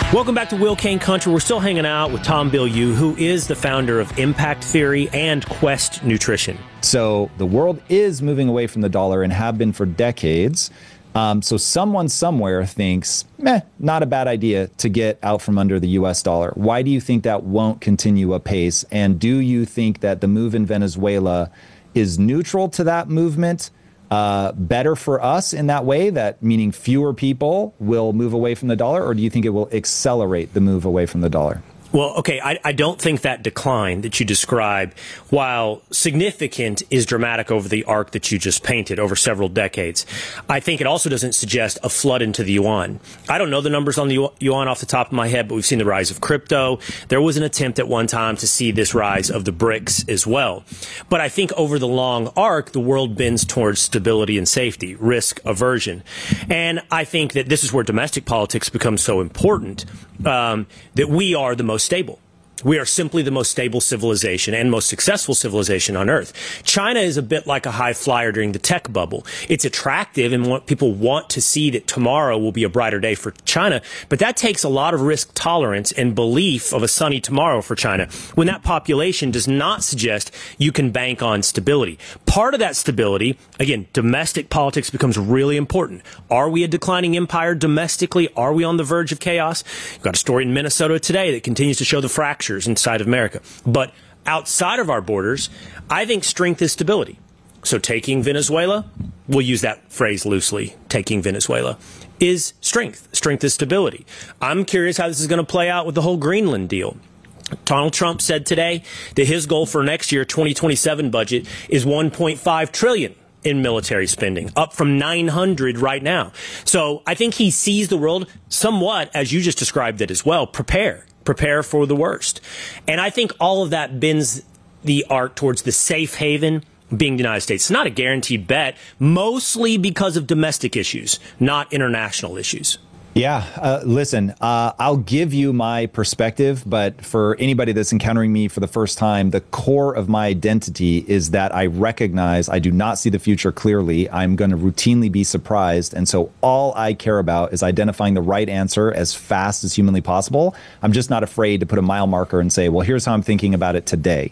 Welcome back to Will Cain Country. We're still hanging out with Tom Bilyeu, who is the founder of Impact Theory and Quest Nutrition. So the world is moving away from the dollar and have been for decades. So someone somewhere thinks, not a bad idea to get out from under the U.S. dollar. Why do you think that won't continue apace? And do you think that the move in Venezuela is neutral to that movement? Better for us in that way, that meaning fewer people will move away from the dollar, or do you think it will accelerate the move away from the dollar? Well, okay, I don't think that decline that you describe, while significant, is dramatic over the arc that you just painted over several decades. I think it also doesn't suggest a flood into the yuan. I don't know the numbers on the yuan off the top of my head, but we've seen the rise of crypto. There was an attempt at one time to see this rise of the BRICS as well. But I think over the long arc, the world bends towards stability and safety, risk aversion. And I think that this is where domestic politics becomes so important, that we are the most stable. We are simply the most stable civilization and most successful civilization on Earth. China is a bit like a high flyer during the tech bubble. It's attractive and what people want to see that tomorrow will be a brighter day for China, but that takes a lot of risk tolerance and belief of a sunny tomorrow for China when that population does not suggest you can bank on stability. Part of that stability, again, domestic politics becomes really important. Are we a declining empire domestically? Are we on the verge of chaos? We've got a story in Minnesota today that continues to show the fracture inside of America. But outside of our borders, I think strength is stability. So taking Venezuela, we'll use that phrase loosely, taking Venezuela, is strength. Strength is stability. I'm curious how this is going to play out with the whole Greenland deal. Donald Trump said today that his goal for next year, 2027 budget, is $1.5 trillion in military spending, up from 900 right now. So I think he sees the world somewhat, as you just described it as well, prepare for the worst. And I think all of that bends the arc towards the safe haven being the United States. It's not a guaranteed bet, mostly because of domestic issues, not international issues. Yeah, listen, I'll give you my perspective, but for anybody that's encountering me for the first time, the core of my identity is that I recognize I do not see the future clearly. I'm going to routinely be surprised. And so all I care about is identifying the right answer as fast as humanly possible. I'm just not afraid to put a mile marker and say, well, here's how I'm thinking about it today.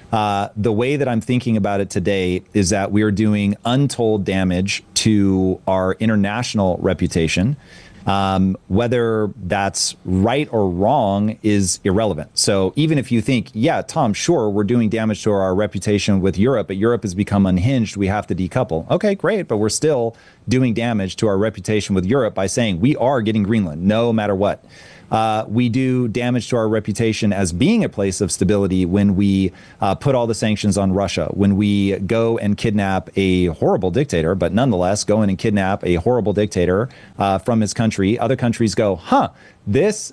The way that I'm thinking about it today is that we are doing untold damage to our international reputation. Whether that's right or wrong is irrelevant. So even if you think, yeah, Tom, sure, we're doing damage to our reputation with Europe, but Europe has become unhinged, we have to decouple. Okay, great, but we're still doing damage to our reputation with Europe by saying we are getting Greenland, no matter what. We do damage to our reputation as being a place of stability when we put all the sanctions on Russia, when we go and kidnap a horrible dictator, but nonetheless go in and kidnap a horrible dictator from his country. Other countries go, this,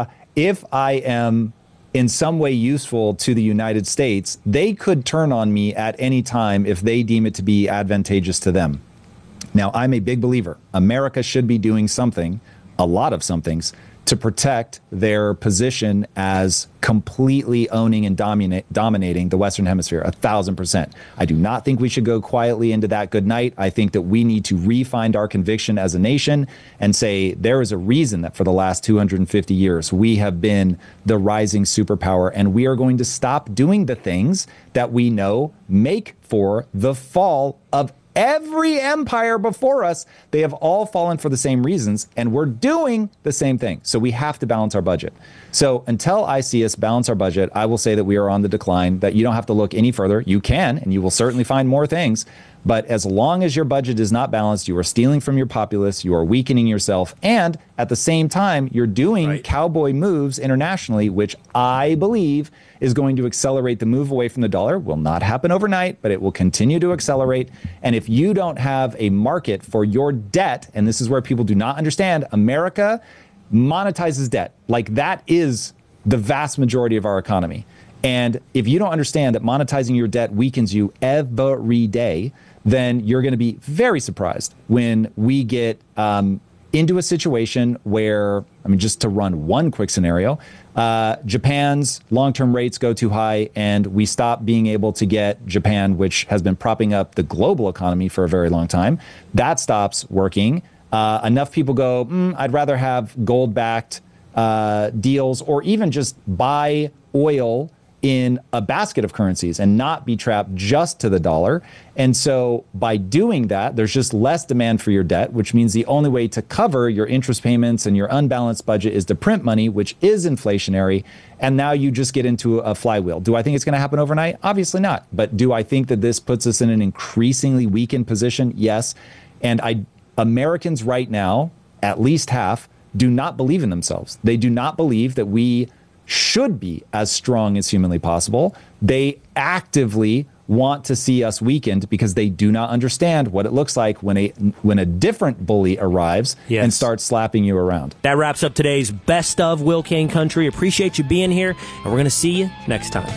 if I am in some way useful to the United States, they could turn on me at any time if they deem it to be advantageous to them. Now, I'm a big believer. America should be doing something, a lot of somethings, to protect their position as completely owning and dominating the Western Hemisphere, 1,000%. I do not think we should go quietly into that good night. I think that we need to re-find our conviction as a nation and say there is a reason that for the last 250 years we have been the rising superpower, and we are going to stop doing the things that we know make for the fall of every empire before us. They have all fallen for the same reasons, and we're doing the same thing. So we have to balance our budget. So until I see us balance our budget, I will say that we are on the decline, that you don't have to look any further. You can, and you will certainly find more things. But as long as your budget is not balanced, you are stealing from your populace, you are weakening yourself, and at the same time, you're doing cowboy moves internationally, which I believe is going to accelerate the move away from the dollar. Will not happen overnight, but it will continue to accelerate. And if you don't have a market for your debt, and this is where people do not understand, America monetizes debt. Like, that is the vast majority of our economy. And if you don't understand that monetizing your debt weakens you every day, then you're going to be very surprised when we get into a situation where, I mean, just to run one quick scenario, Japan's long-term rates go too high and we stop being able to get Japan, which has been propping up the global economy for a very long time. That stops working. Enough people go, I'd rather have gold-backed deals, or even just buy oil in a basket of currencies and not be trapped just to the dollar. And so by doing that, there's just less demand for your debt, which means the only way to cover your interest payments and your unbalanced budget is to print money, which is inflationary. And now you just get into a flywheel. Do I think it's going to happen overnight? Obviously not. But do I think that this puts us in an increasingly weakened position? Yes. And Americans right now, at least half, do not believe in themselves. They do not believe that we should be as strong as humanly possible. They actively want to see us weakened because they do not understand what it looks like when a different bully arrives and starts slapping you around. That wraps up today's Best of Will Cain Country. Appreciate you being here, and we're going to see you next time.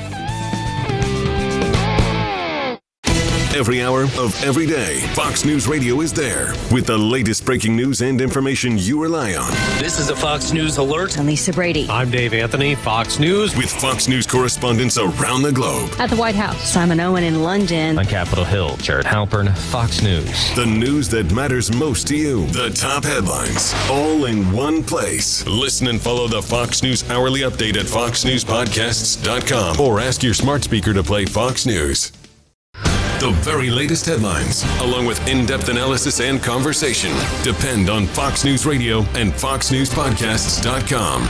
Every hour of every day, Fox News Radio is there with the latest breaking news and information you rely on. This is a Fox News Alert. I'm Lisa Brady. I'm Dave Anthony, Fox News. With Fox News correspondents around the globe. At the White House, Simon Owen in London. On Capitol Hill, Jared Halpern, Fox News. The news that matters most to you. The top headlines, all in one place. Listen and follow the Fox News Hourly Update at foxnewspodcasts.com or ask your smart speaker to play Fox News. The very latest headlines, along with in-depth analysis and conversation, depend on Fox News Radio and foxnewspodcasts.com.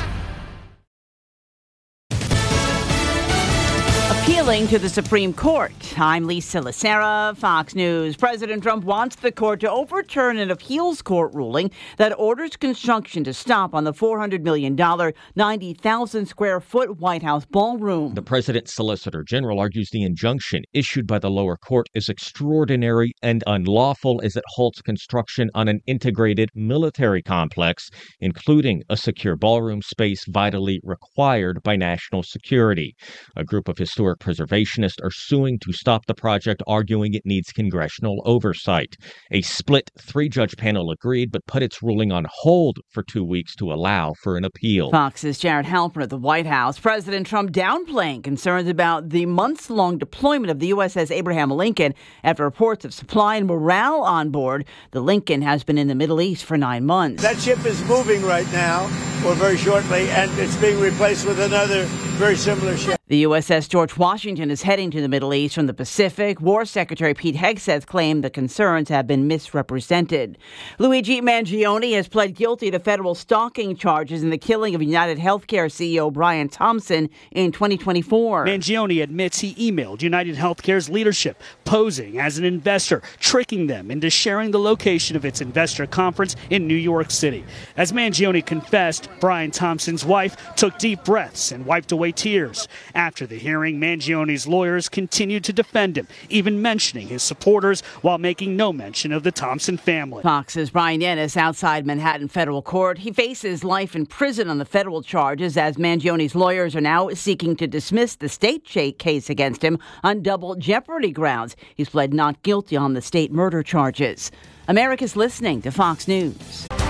Appealing to the Supreme Court. I'm Lisa Lacera, Fox News. President Trump wants the court to overturn an appeals court ruling that orders construction to stop on the $400 million, 90,000 square foot White House ballroom. The president's solicitor general argues the injunction issued by the lower court is extraordinary and unlawful as it halts construction on an integrated military complex, including a secure ballroom space vitally required by national security. A group of historic preservationists are suing to stop the project, arguing it needs congressional oversight. A split three-judge panel agreed, but put its ruling on hold for 2 weeks to allow for an appeal. Fox's Jared Halpern at the White House. President Trump downplaying concerns about the months-long deployment of the USS Abraham Lincoln after reports of supply and morale on board. The Lincoln has been in the Middle East for 9 months. That ship is moving right now, or very shortly, and it's being replaced with another very similar ship. The USS George Washington is heading to the Middle East from the Pacific. War Secretary Pete Hegseth claimed the concerns have been misrepresented. Luigi Mangione has pled guilty to federal stalking charges in the killing of United Healthcare CEO Brian Thompson in 2024. Mangione admits he emailed United Healthcare's leadership, posing as an investor, tricking them into sharing the location of its investor conference in New York City. As Mangione confessed, Brian Thompson's wife took deep breaths and wiped away tears. After the hearing, Mangione's lawyers continued to defend him, even mentioning his supporters while making no mention of the Thompson family. Fox's Brian Yennis outside Manhattan federal court. He faces life in prison on the federal charges as Mangione's lawyers are now seeking to dismiss the state case against him on double jeopardy grounds. He's pled not guilty on the state murder charges. America's listening to Fox News.